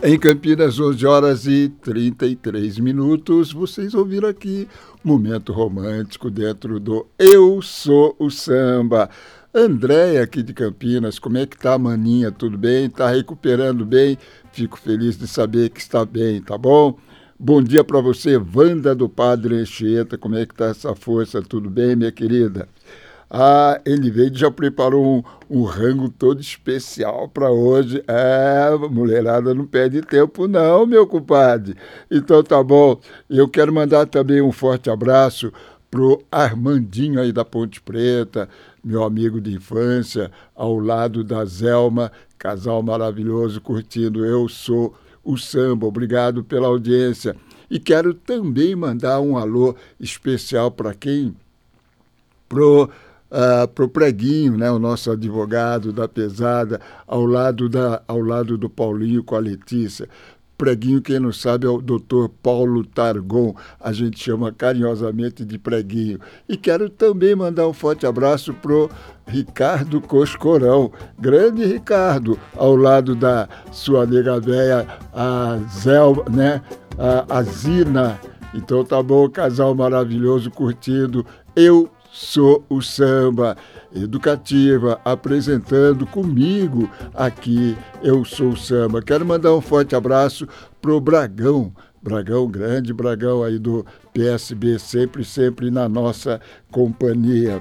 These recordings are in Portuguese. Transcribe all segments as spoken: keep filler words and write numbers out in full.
Em Campinas, onze horas e trinta e três minutos, vocês ouviram aqui Momento Romântico dentro do Eu Sou o Samba. Andréia aqui de Campinas, como é que tá, maninha? Tudo bem? Tá recuperando bem? Fico feliz de saber que está bem, tá bom? Bom dia para você, Wanda do Padre Anchieta, como é que tá essa força? Tudo bem, minha querida? Ah, ele veio já preparou um, um rango todo especial para hoje. É, mulherada não perde tempo não, meu compadre. Então tá bom, eu quero mandar também um forte abraço pro Armandinho aí da Ponte Preta, meu amigo de infância, ao lado da Zelma, casal maravilhoso, curtindo Eu Sou o Samba. Obrigado pela audiência. E quero também mandar um alô especial para quem? Pro Uh, para o Preguinho, né, o nosso advogado da pesada, ao lado, da, ao lado do Paulinho com a Letícia. Preguinho, quem não sabe, é o doutor Paulo Targon, a gente chama carinhosamente de Preguinho. E quero também mandar um forte abraço para o Ricardo Coscorão, grande Ricardo, ao lado da sua nega véia, a Zelma, né, a, a Zina. Então tá bom, casal maravilhoso curtindo Eu Sou o Samba, educativa, apresentando comigo aqui Eu Sou o Samba. Quero mandar um forte abraço pro Bragão, Bragão grande, Bragão aí do P S B, sempre, sempre na nossa companhia.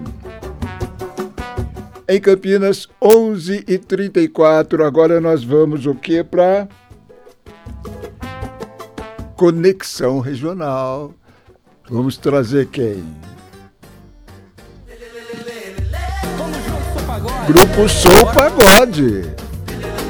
Em Campinas, onze e trinta e quatro, agora nós vamos o quê? Para Conexão Regional. Vamos trazer quem? Grupo Sou Pagode.